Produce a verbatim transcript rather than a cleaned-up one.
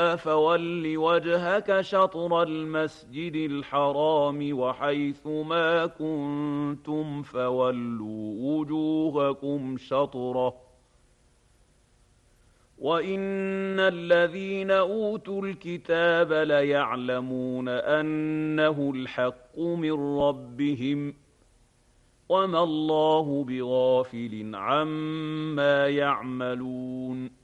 فول وجهك شطر المسجد الحرام وحيث ما كنتم فولوا وجوهكم شطره وإن الذين أوتوا الكتاب ليعلمون أنه الحق من ربهم وما الله بغافل عما يعملون